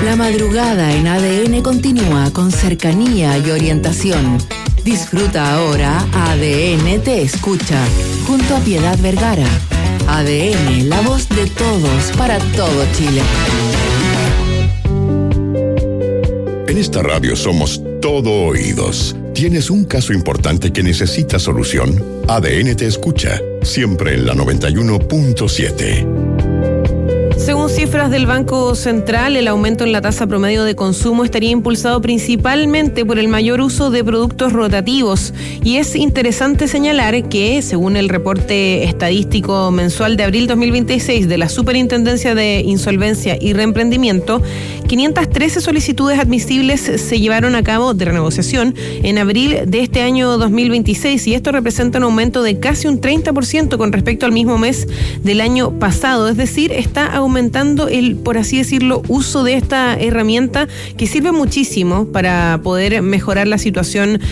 La madrugada en ADN continúa con cercanía y orientación. Disfruta ahora ADN Te Escucha, junto a Piedad Vergara. ADN, la voz de todos, para todo Chile. En esta radio somos todo oídos. ¿Tienes un caso importante que necesita solución? ADN Te Escucha, siempre en la 91.7. Según cifras del Banco Central, el aumento en la tasa promedio de consumo estaría impulsado principalmente por el mayor uso de productos rotativos. Y es interesante señalar que, según el reporte estadístico mensual de abril 2026 de la Superintendencia de Insolvencia y Reemprendimiento, 513 solicitudes admisibles se llevaron a cabo de renegociación en abril de este año 2026, y esto representa un aumento de casi un 30% con respecto al mismo mes del año pasado. Es decir, está aumentando el, por así decirlo, uso de esta herramienta que sirve muchísimo para poder mejorar la situación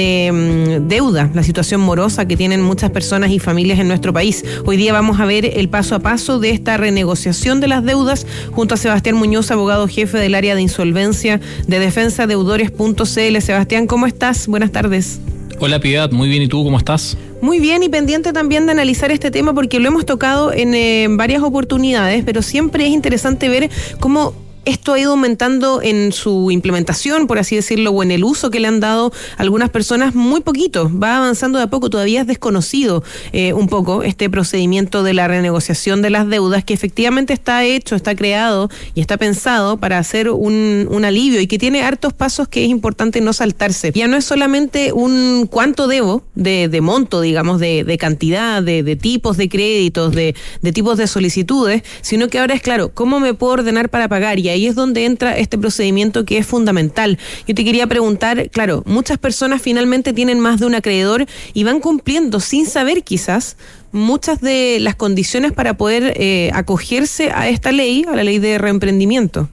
de deuda, la situación morosa que tienen muchas personas y familias en nuestro país. Hoy día vamos a ver el paso a paso de esta renegociación de las deudas junto a Sebastián Muñoz, abogado jefe del área de insolvencia de defensadeudores.cl. Sebastián, ¿cómo estás? Buenas tardes. Hola Piedad, muy bien, ¿y tú cómo estás? Muy bien, y pendiente también de analizar este tema porque lo hemos tocado en varias oportunidades, pero siempre es interesante ver cómo esto ha ido aumentando en su implementación, por así decirlo, o en el uso que le han dado algunas personas muy poquito. Va avanzando de a poco, todavía es desconocido un poco este procedimiento de la renegociación de las deudas, que efectivamente está hecho, está creado y está pensado para hacer un alivio, y que tiene hartos pasos que es importante no saltarse. Ya no es solamente un cuánto debo de monto, digamos, de cantidad, de tipos de créditos, de tipos de solicitudes, sino que ahora es claro, ¿cómo me puedo ordenar para pagar? Y ahí es donde entra este procedimiento que es fundamental. Yo te quería preguntar, claro, muchas personas finalmente tienen más de un acreedor y van cumpliendo sin saber quizás muchas de las condiciones para poder acogerse a esta ley, a la ley de reemprendimiento.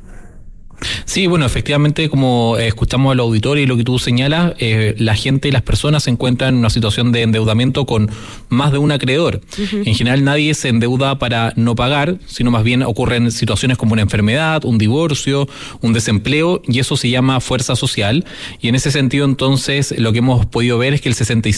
Sí, bueno, efectivamente, como escuchamos al auditorio y lo que tú señalas, la gente y las personas se encuentran en una situación de endeudamiento con más de un acreedor. Uh-huh. En general nadie se endeuda para no pagar, sino más bien ocurren situaciones como una enfermedad, un divorcio, un desempleo, y eso se llama fuerza social. Y en ese sentido, entonces, lo que hemos podido ver es que el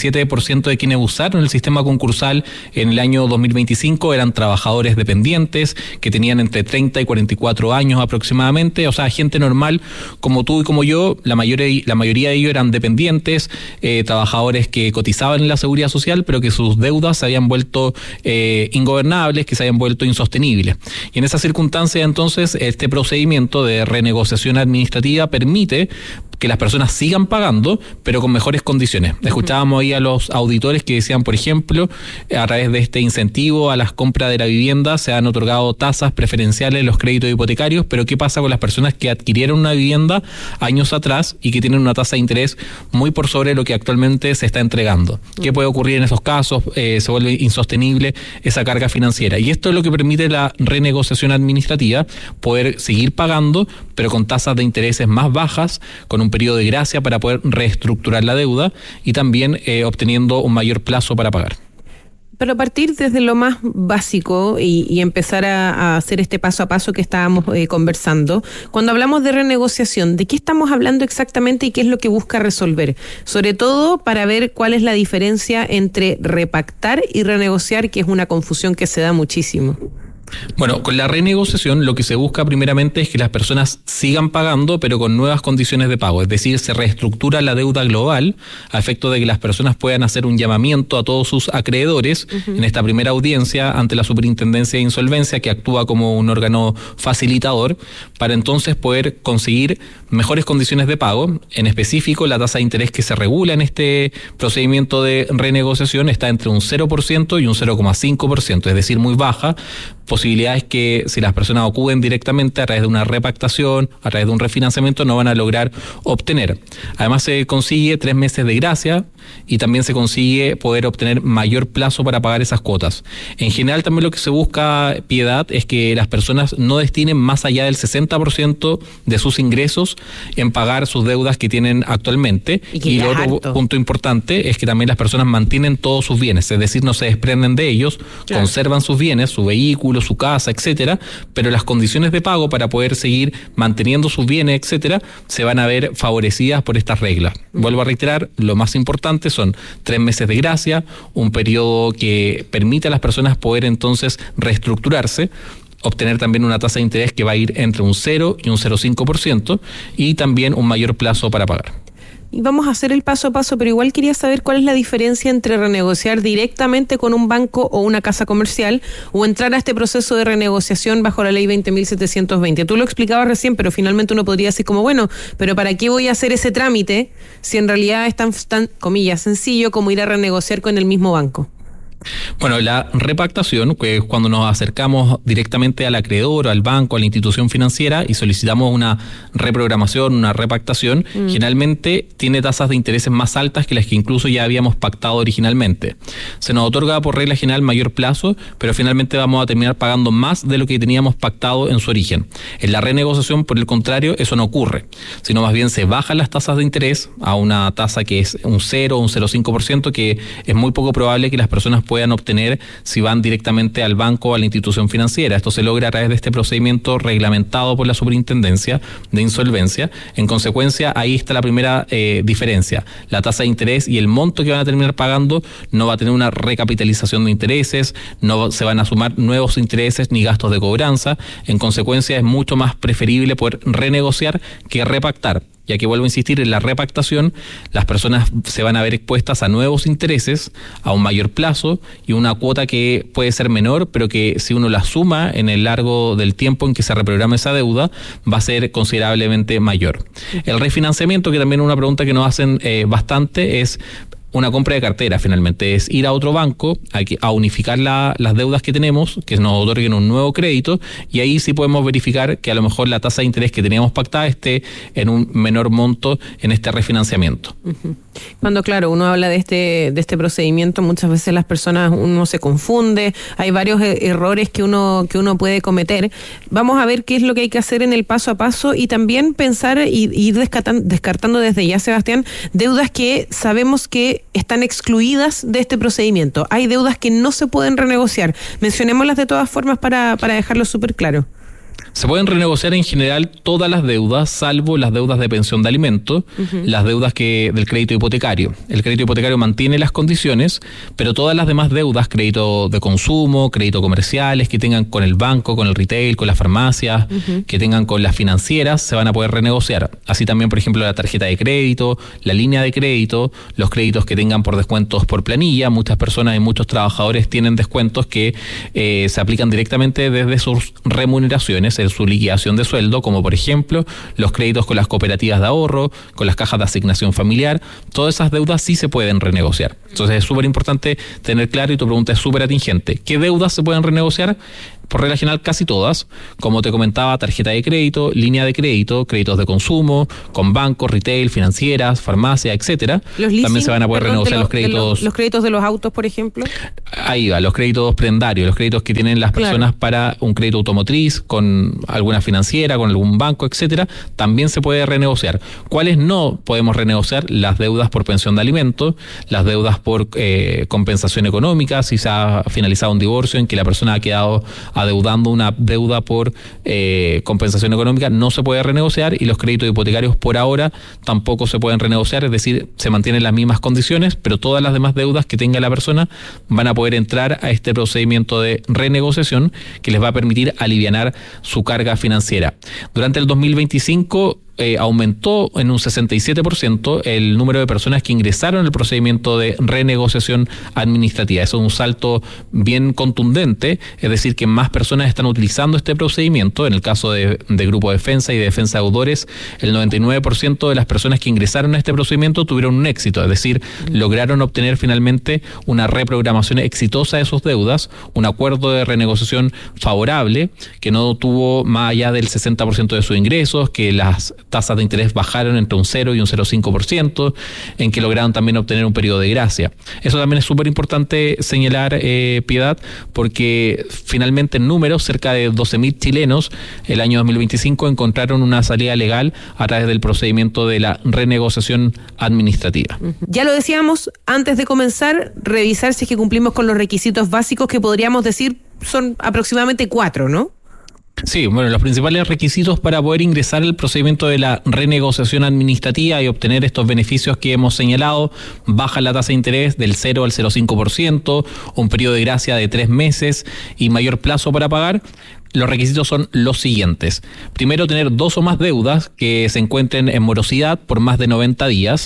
67% de quienes usaron el sistema concursal en el año 2025 eran trabajadores dependientes que tenían entre 30 y 44 años aproximadamente, o sea, gente normal como tú y como yo. La mayoría de ellos eran dependientes, trabajadores que cotizaban en la seguridad social, pero que sus deudas se habían vuelto ingobernables, que se habían vuelto insostenibles. Y en esa circunstancia, entonces, este procedimiento de renegociación administrativa permite que las personas sigan pagando, pero con mejores condiciones. Uh-huh. Escuchábamos ahí a los auditores que decían, por ejemplo, a través de este incentivo a las compras de la vivienda se han otorgado tasas preferenciales en los créditos hipotecarios, pero ¿qué pasa con las personas que adquirieron una vivienda años atrás y que tienen una tasa de interés muy por sobre lo que actualmente se está entregando? Uh-huh. ¿Qué puede ocurrir en esos casos? Se vuelve insostenible esa carga financiera. Y esto es lo que permite la renegociación administrativa, poder seguir pagando, pero con tasas de intereses más bajas, con un periodo de gracia para poder reestructurar la deuda y también obteniendo un mayor plazo para pagar. Pero partir desde lo más básico y empezar a hacer este paso a paso que estábamos conversando. Cuando hablamos de renegociación, ¿de qué estamos hablando exactamente y qué es lo que busca resolver? Sobre todo para ver cuál es la diferencia entre repactar y renegociar, que es una confusión que se da muchísimo. Bueno, con la renegociación lo que se busca primeramente es que las personas sigan pagando, pero con nuevas condiciones de pago. Es decir, se reestructura la deuda global a efecto de que las personas puedan hacer un llamamiento a todos sus acreedores en esta primera audiencia ante la Superintendencia de Insolvencia, que actúa como un órgano facilitador, para entonces poder conseguir mejores condiciones de pago. En específico, la tasa de interés que se regula en este procedimiento de renegociación está entre un 0% y un 0,5%, es decir, muy baja. Posibilidades que si las personas acuden directamente a través de una repactación, a través de un refinanciamiento, no van a lograr obtener. Además se consigue 3 meses de gracia y también se consigue poder obtener mayor plazo para pagar esas cuotas. En general también lo que se busca, Piedad, es que las personas no destinen más allá del 60% de sus ingresos en pagar sus deudas que tienen actualmente. Y el otro punto importante es que también las personas mantienen todos sus bienes, es decir, no se desprenden de ellos, claro, conservan sus bienes, su vehículo, vehículo, su casa, etcétera, pero las condiciones de pago para poder seguir manteniendo sus bienes, etcétera, se van a ver favorecidas por estas reglas. Vuelvo a reiterar, lo más importante son 3 meses de gracia, un periodo que permite a las personas poder entonces reestructurarse, obtener también una tasa de interés que va a ir entre un 0 y un 0,5% y también un mayor plazo para pagar. Y vamos a hacer el paso a paso, pero igual quería saber cuál es la diferencia entre renegociar directamente con un banco o una casa comercial o entrar a este proceso de renegociación bajo la ley 20.720. Tú lo explicabas recién, pero finalmente uno podría decir como, bueno, pero ¿para qué voy a hacer ese trámite si en realidad es tan comillas, sencillo como ir a renegociar con el mismo banco? Bueno, la repactación, que es cuando nos acercamos directamente al acreedor, al banco, a la institución financiera y solicitamos una reprogramación, una repactación, generalmente tiene tasas de intereses más altas que las que incluso ya habíamos pactado originalmente. Se nos otorga por regla general mayor plazo, pero finalmente vamos a terminar pagando más de lo que teníamos pactado en su origen. En la renegociación, por el contrario, eso no ocurre, sino más bien se bajan las tasas de interés a una tasa que es un 0 o un 0,5%, que es muy poco probable que las personas puedan obtener si van directamente al banco o a la institución financiera. Esto se logra a través de este procedimiento reglamentado por la Superintendencia de Insolvencia. En consecuencia, ahí está la primera diferencia. La tasa de interés y el monto que van a terminar pagando no va a tener una recapitalización de intereses, no se van a sumar nuevos intereses ni gastos de cobranza. En consecuencia, es mucho más preferible poder renegociar que repactar. Ya que vuelvo a insistir, en la repactación las personas se van a ver expuestas a nuevos intereses, a un mayor plazo y una cuota que puede ser menor, pero que si uno la suma en el largo del tiempo en que se reprograma esa deuda, va a ser considerablemente mayor. El refinanciamiento, que también es una pregunta que nos hacen bastante, es una compra de cartera, finalmente, es ir a otro banco a unificar las deudas que tenemos, que nos otorguen un nuevo crédito, y ahí sí podemos verificar que a lo mejor la tasa de interés que teníamos pactada esté en un menor monto en este refinanciamiento. Cuando, claro, uno habla de este procedimiento, muchas veces las personas, uno se confunde, hay varios errores que uno puede cometer. Vamos a ver qué es lo que hay que hacer en el paso a paso y también pensar y ir descartando desde ya, Sebastián, deudas que sabemos que están excluidas de este procedimiento. Hay deudas que no se pueden renegociar. Mencionémoslas de todas formas para dejarlo súper claro. Se pueden renegociar en general todas las deudas, salvo las deudas de pensión de alimentos, las deudas del crédito hipotecario. El crédito hipotecario mantiene las condiciones, pero todas las demás deudas, crédito de consumo, crédito comerciales, que tengan con el banco, con el retail, con las farmacias, que tengan con las financieras, se van a poder renegociar. Así también, por ejemplo, la tarjeta de crédito, la línea de crédito, los créditos que tengan por descuentos por planilla. Muchas personas y muchos trabajadores tienen descuentos que se aplican directamente desde sus remuneraciones, en su liquidación de sueldo, como por ejemplo los créditos con las cooperativas de ahorro, con las cajas de asignación familiar. Todas esas deudas sí se pueden renegociar. Entonces es súper importante tener claro, y tu pregunta es súper atingente, ¿qué deudas se pueden renegociar? Por regla general, casi todas. Como te comentaba, tarjeta de crédito, línea de crédito, créditos de consumo, con bancos, retail, financieras, farmacia, etcétera. También se van a poder renegociar los créditos. Los créditos de los autos, por ejemplo. Ahí va, los créditos prendarios, los créditos que tienen las personas para un crédito automotriz, con alguna financiera, con algún banco, etcétera, también se puede renegociar. ¿Cuáles no podemos renegociar? Las deudas por pensión de alimentos, las deudas por compensación económica, si se ha finalizado un divorcio en que la persona ha quedado adeudando una deuda por compensación económica, no se puede renegociar, y los créditos hipotecarios por ahora tampoco se pueden renegociar, es decir, se mantienen las mismas condiciones, pero todas las demás deudas que tenga la persona van a poder entrar a este procedimiento de renegociación que les va a permitir alivianar su carga financiera. Durante el 2025 aumentó en un 67% el número de personas que ingresaron al procedimiento de renegociación administrativa. Eso es un salto bien contundente, es decir, que más personas están utilizando este procedimiento. En el caso de Grupo Defensa y de Defensa de Deudores, el 99% de las personas que ingresaron a este procedimiento tuvieron un éxito, es decir, lograron obtener finalmente una reprogramación exitosa de sus deudas, un acuerdo de renegociación favorable que no tuvo más allá del 60% de sus ingresos, que las tasas de interés bajaron entre un 0 y un 0,5%, en que lograron también obtener un periodo de gracia. Eso también es súper importante señalar, Piedad, porque finalmente en números, cerca de 12.000 chilenos el año 2025 encontraron una salida legal a través del procedimiento de la renegociación administrativa. Ya lo decíamos, antes de comenzar, revisar si es que cumplimos con los requisitos básicos que podríamos decir son aproximadamente 4, ¿no? Sí, bueno, los principales requisitos para poder ingresar al procedimiento de la renegociación administrativa y obtener estos beneficios que hemos señalado: baja la tasa de interés del 0 al 0,5%, un periodo de gracia de 3 meses y mayor plazo para pagar. Los requisitos son los siguientes. Primero, tener 2 o más deudas que se encuentren en morosidad por más de 90 días.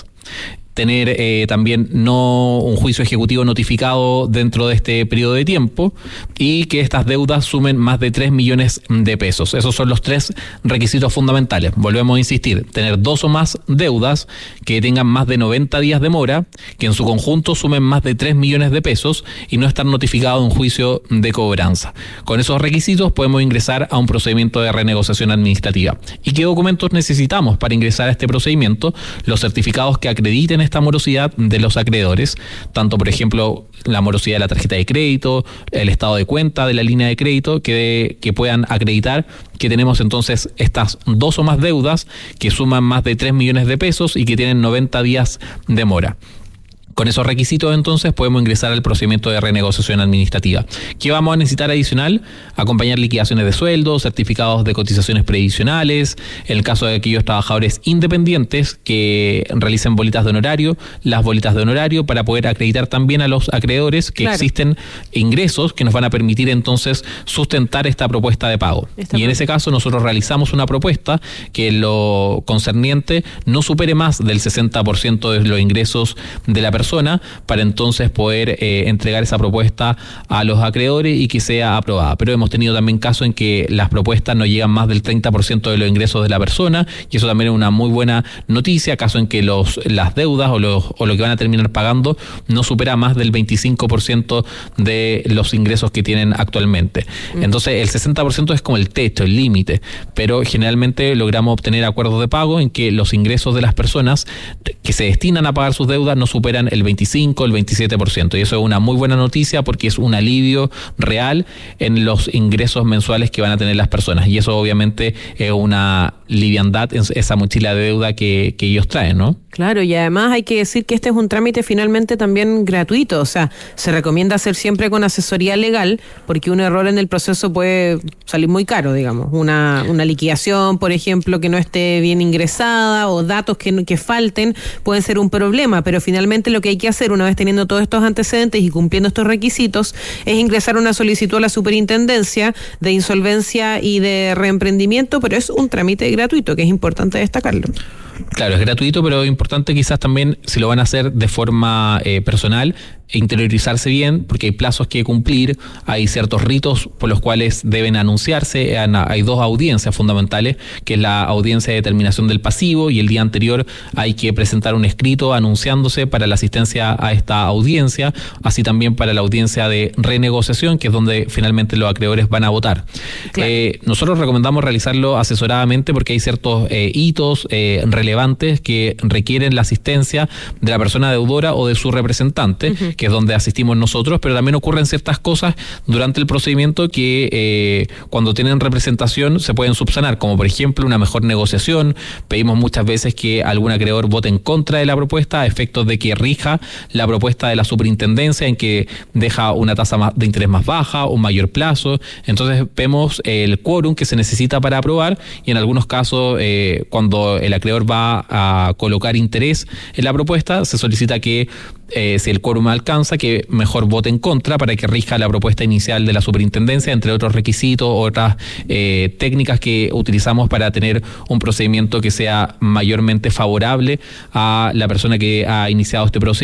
Tener también no un juicio ejecutivo notificado dentro de este periodo de tiempo y que estas deudas sumen más de 3 millones de pesos. Esos son los 3 requisitos fundamentales. Volvemos a insistir: tener 2 o más deudas que tengan más de 90 días de mora, que en su conjunto sumen más de 3 millones de pesos y no estar notificado en juicio de cobranza. Con esos requisitos podemos ingresar a un procedimiento de renegociación administrativa. ¿Y qué documentos necesitamos para ingresar a este procedimiento? Los certificados que acrediten esta morosidad de los acreedores, tanto por ejemplo la morosidad de la tarjeta de crédito, el estado de cuenta de la línea de crédito, que puedan acreditar que tenemos entonces estas 2 o más deudas que suman más de 3 millones de pesos y que tienen 90 días de mora. Con esos requisitos entonces podemos ingresar al procedimiento de renegociación administrativa. ¿Qué vamos a necesitar adicional? Acompañar liquidaciones de sueldos, certificados de cotizaciones previsionales, en el caso de aquellos trabajadores independientes que realicen bolitas de honorario, las bolitas de honorario para poder acreditar también a los acreedores que existen ingresos que nos van a permitir entonces sustentar esta propuesta de pago. Y en ese caso nosotros realizamos una propuesta que en lo concerniente no supere más del 60% de los ingresos de la persona, para entonces poder entregar esa propuesta a los acreedores y que sea aprobada. Pero hemos tenido también casos en que las propuestas no llegan más del 30% de los ingresos de la persona, y eso también es una muy buena noticia, caso en que las deudas o lo que van a terminar pagando no supera más del 25% de los ingresos que tienen actualmente. Entonces el 60% es como el techo, el límite, pero generalmente logramos obtener acuerdos de pago en que los ingresos de las personas que se destinan a pagar sus deudas no superan el 25, el 27%. Y eso es una muy buena noticia porque es un alivio real en los ingresos mensuales que van a tener las personas. Y eso obviamente es una liviandad en esa mochila de deuda que ellos traen, ¿no? Claro, y además hay que decir que este es un trámite finalmente también gratuito. O sea, se recomienda hacer siempre con asesoría legal, porque un error en el proceso puede salir muy caro, digamos. Una liquidación, por ejemplo, que no esté bien ingresada, o datos que falten, pueden ser un problema. Pero finalmente lo que hay que hacer, una vez teniendo todos estos antecedentes y cumpliendo estos requisitos, es ingresar una solicitud a la Superintendencia de Insolvencia y de Reemprendimiento, pero es un trámite gratuito, que es importante destacarlo. Claro, es gratuito, pero es importante quizás también, si lo van a hacer de forma personal, interiorizarse bien, porque hay plazos que cumplir, hay ciertos ritos por los cuales deben anunciarse. Hay 2 audiencias fundamentales, que es la audiencia de determinación del pasivo, y el día anterior hay que presentar un escrito anunciándose para la asistencia a esta audiencia, así también para la audiencia de renegociación, que es donde finalmente los acreedores van a votar. Claro. Nosotros recomendamos realizarlo asesoradamente porque hay ciertos hitos relevantes que requieren la asistencia de la persona deudora o de su representante, que es donde asistimos nosotros, pero también ocurren ciertas cosas durante el procedimiento que cuando tienen representación se pueden subsanar, como por ejemplo una mejor negociación. Pedimos muchas veces que algún acreedor vote en contra de la propuesta a efectos de que rija la propuesta de la superintendencia, en que deja una tasa de interés más baja, un mayor plazo. Entonces vemos el quórum que se necesita para aprobar, y en algunos casos cuando el acreedor va a colocar interés en la propuesta, se solicita que si el quórum alcanza, que mejor vote en contra para que rija la propuesta inicial de la superintendencia, entre otros requisitos, otras técnicas que utilizamos para tener un procedimiento que sea mayormente favorable a la persona que ha iniciado este procedimiento.